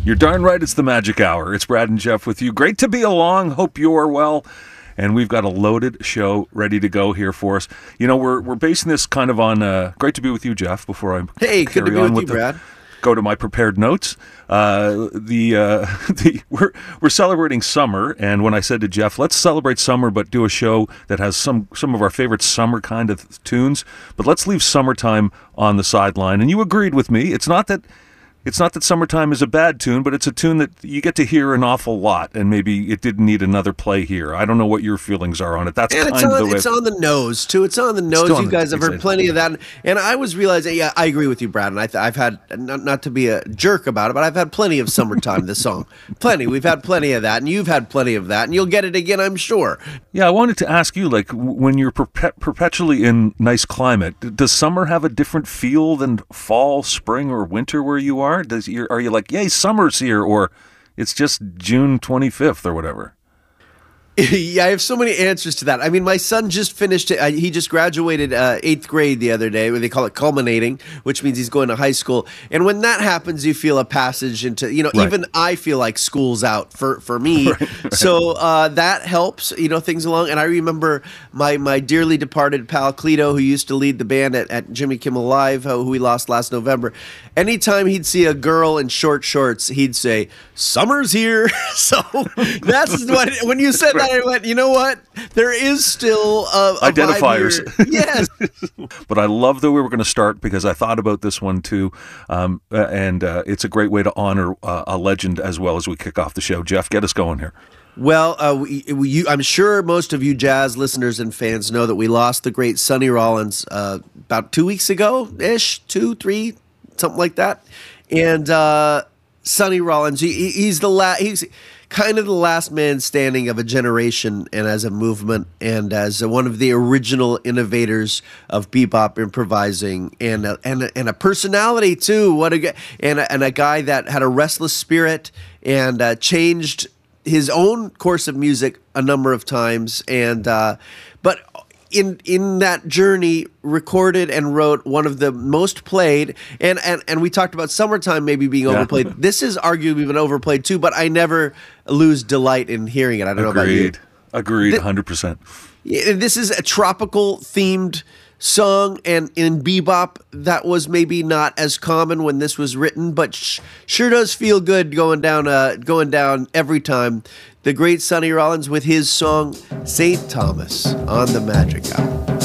You're darn right, it's the Magic Hour. It's Brad and Jeff with you. Great to be along. Hope you're well. And we've got a loaded show ready to go here for us. You know, we're basing this kind of on, great to be with you, Jeff, before I Hey, good to be with you, Brad. Go to my prepared notes. We're celebrating summer, and when I said to Jeff, let's celebrate summer, but do a show that has some of our favorite summer kind of tunes, but let's leave summertime on the sideline. And you agreed with me. It's not that Summertime is a bad tune, but it's a tune that you get to hear an awful lot, and maybe it didn't need another play here. I don't know what your feelings are on it. That's and kind of the way. It's on the nose, too. It's on the nose. You guys have heard plenty of that. And I was realizing, yeah, I agree with you, Brad. And I've had, not to be a jerk about it, but I've had plenty of Summertime, this song. Plenty. We've had plenty of that, and you've had plenty of that, and you'll get it again, I'm sure. Yeah, I wanted to ask you, like, when you're perpetually in nice climate, does summer have a different feel than fall, spring, or winter where you are? Are you like, yay, summer's here, or it's just June 25th or whatever? Yeah, I have so many answers to that. I mean, my son just finished, he just graduated 8th grade the other day, where they call it culminating, which means he's going to high school. And when that happens, you feel a passage into, Right. Even I feel like school's out for me. Right. So that helps, things along. And I remember my dearly departed pal Cleto, who used to lead the band at Jimmy Kimmel Live, who we lost last November. Anytime he'd see a girl in short shorts, he'd say, "Summer's here." So that's what, when you said that, I went, you know what? There is still a identifiers. Yes. But I love the way we're going to start, because I thought about this one too. And it's a great way to honor a legend as well as we kick off the show. Jeff, get us going here. Well, I'm sure most of you jazz listeners and fans know that we lost the great Sonny Rollins about 2 weeks ago-ish, 2, 3, something like that. And Sonny Rollins, he's kind of the last man standing of a generation, and as a movement, and as one of the original innovators of bebop improvising, and a personality too. And a guy that had a restless spirit and changed his own course of music a number of times, and but in that journey, recorded and wrote one of the most played, and we talked about Summertime maybe being overplayed. This is arguably been overplayed too, but I never lose delight in hearing it. I don't know about you. Agreed, 100%. This is a tropical themed song, and in bebop that was maybe not as common when this was written, but sure does feel good going down every time. The great Sonny Rollins with his song St. Thomas on the Magic Hour.